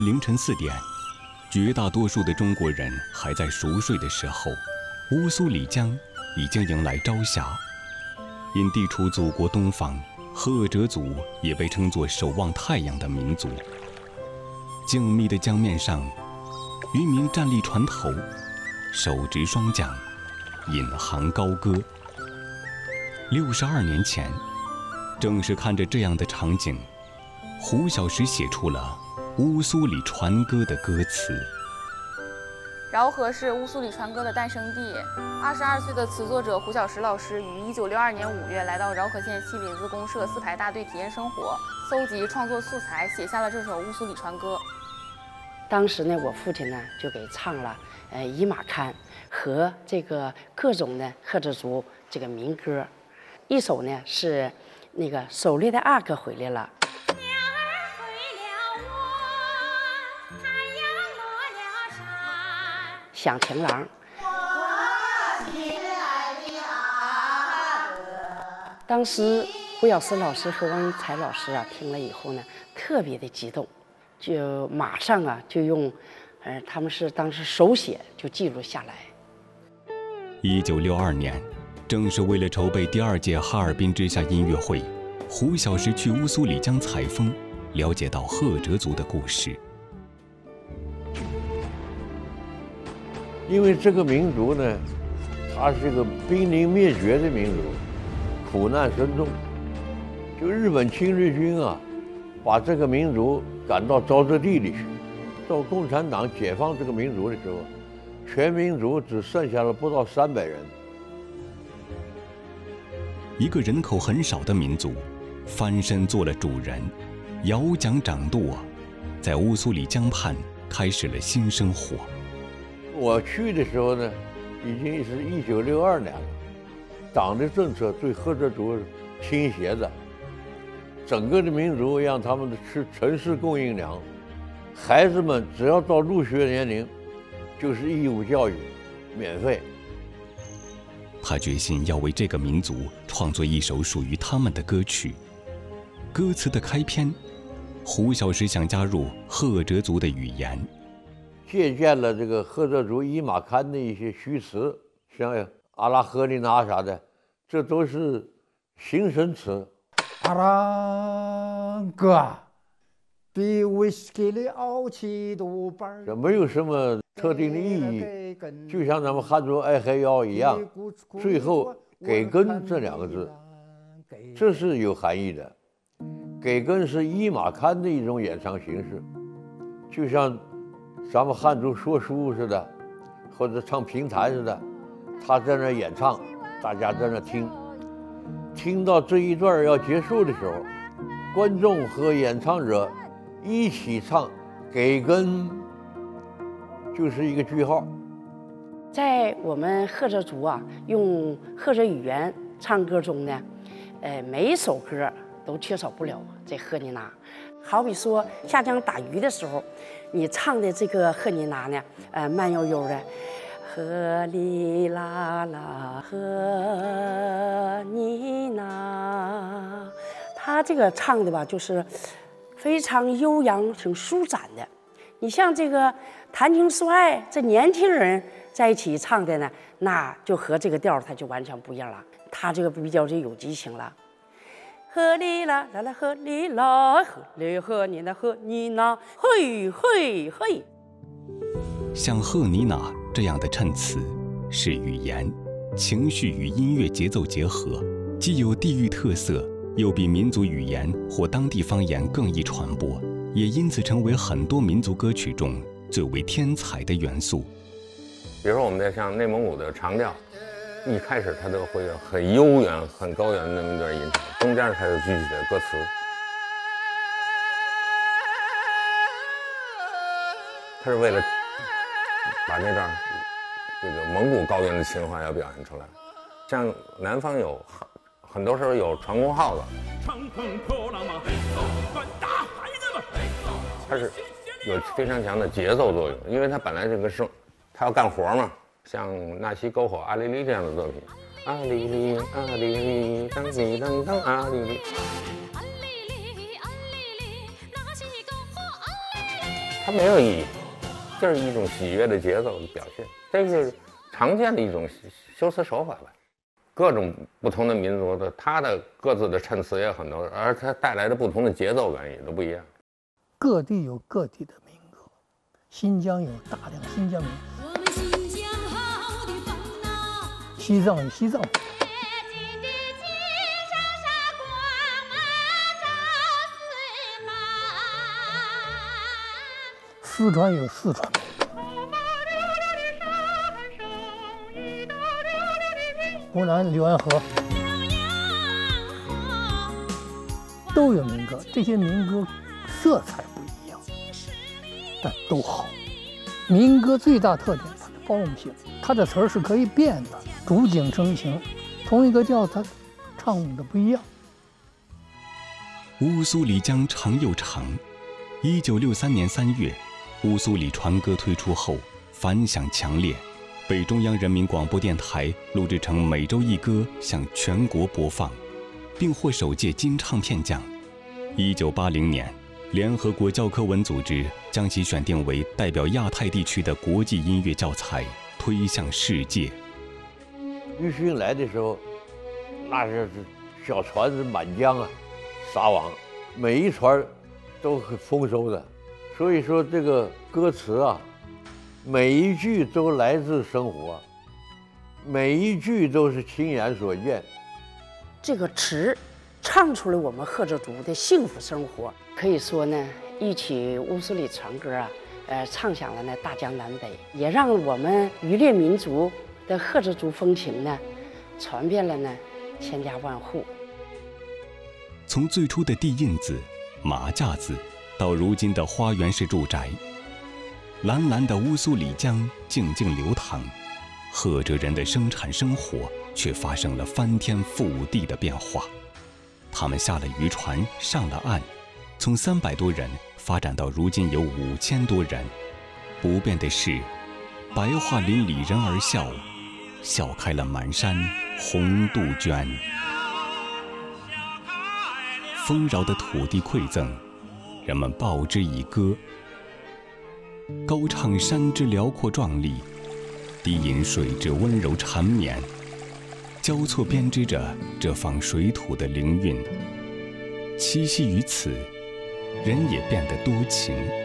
凌晨4点，绝大多数的中国人还在熟睡的时候，乌苏里江已经迎来朝霞。因地处祖国东方，赫哲族也被称作守望太阳的民族。静谧的江面上，渔民站立船头，手执双桨，引航高歌。62年前，正是看着这样的场景，胡小石写出了《乌苏里船歌》的歌词。 饶河是乌苏里船歌的诞生地。22岁的词作者胡小石老师于1962年5月来到饶河县西林子公社4排大队体验生活，搜集创作素材，写下了这首《乌苏里船歌》。 当时呢，我父亲呢就给唱了伊玛堪和这个各种的赫哲族这个民歌，一首呢是那个狩猎的阿哥回来了。响情郎，当时胡小石老师和王英才老师听了以后呢，特别的激动，就马上就用，他们是当时手写就记录下来。 1962年，正是为了筹备第2届哈尔滨之夏音乐会，胡小石去乌苏里江采风，了解到赫哲族的故事。 因为这个民族呢，它是个濒临灭绝的民族，苦难深重。就日本侵略军把这个民族赶到沼泽地里去。到共产党解放这个民族的时候，全民族只剩下了不到300人。 一个人口很少的民族，翻身做了主人，摇桨掌舵，在乌苏里江畔开始了新生活。 我去的时候呢，已经是1962年了，党的政策对赫哲族倾斜的，整个的民族让他们吃城市供应粮，孩子们只要到入学年龄，就是义务教育，免费。 他决心要为这个民族创作一首属于他们的歌曲。歌词的开篇，胡小石想加入赫哲族的语言。 借鉴了这个赫哲族伊玛堪的一些虚词，像阿拉赫里纳啥的，这都是形声词。 阿拉哥，比威士忌的傲气多半， 这没有什么特定的意义，就像咱们汉族爱黑腰一样，最后给根这2个字，这是有含义的。给根是伊玛堪的一种演唱形式，就像咱们汉族说书似的，或者唱评弹似的，他在那演唱，大家在那听，听到这一段要结束的时候，观众和演唱者一起唱，给根就是一个句号。 在我们赫哲族用赫哲语言唱歌中呢，每一首歌都缺少不了这赫尼娜。好比说下江打鱼的时候，你唱的这个赫尼娜呢，慢悠悠的，赫里啦啦赫尼娜，他这个唱的就是非常悠扬、挺舒展的。你像这个谈情说爱，这年轻人在一起唱的呢，那就和这个调它就完全不一样了。他这个比较就有激情了。赫里啦啦啦赫里啦赫里赫尼娜赫尼娜嘿嘿嘿。 像赫尼娜这样的衬词，是语言、情绪与音乐节奏结合，既有地域特色，又比民族语言或当地方言更易传播，也因此成为很多民族歌曲中最为天才的元素。 比如说我们在像内蒙古的长调，一开始它都会有很悠远、很高远的那么一段音程，中间才有具体的歌词。它是为了把那段这个蒙古高原的情怀要表现出来。像南方有很多时候有传功号子，它是有非常强的节奏作用，因为它本来这个是它要干活嘛。像纳西篝火阿里里这样的作品，阿里里阿里里当里当当阿里里，它它没有意义，这是一种喜悦的节奏的表现，这是常见的一种修辞手法吧。各种不同的民族的，它的各自的衬词也很多，而它带来的不同的节奏感也都不一样。 各地有各地的民歌，新疆有大量新疆民歌，西藏有西藏民歌。四川有四川民歌，湖南浏阳河都有民歌，这些民歌色彩不一样，但都好。民歌最大特点，它的包容性，它的词儿是可以变的，主景生情，同一个调它唱的不一样。 乌苏里江长又长。1963年3月，乌苏里船歌推出后反响强烈，被中央人民广播电台录制成每周一歌向全国播放，并获首届金唱片奖。1980年，联合国教科文组织将其选定为代表亚太地区的国际音乐教材，推向世界。 余训来的时候，那是小船子满江啊，撒网，每一船都很丰收的。所以说这个歌词啊，每一句都来自生活，每一句都是亲眼所见。 这个词唱出了我们赫哲族的幸福生活。可以说呢，一曲乌苏里船歌啊，唱响了呢大江南北，也让我们渔猎民族的赫哲族风情呢，传遍了呢千家万户。 从最初的地印子、麻架子，到如今的花园式住宅，蓝蓝的乌苏里江静静流淌，赫哲人的生产生活却发生了翻天覆地的变化。他们下了渔船，上了岸，从300多人发展到如今有5000多人。不变的是，白桦林里人儿笑，笑开了满山红杜鹃。丰饶的土地馈赠，人们报之以歌，高唱山之辽阔壮丽，低吟水之温柔缠绵，交错编织着这方水土的灵韵。栖息于此，人也变得多情。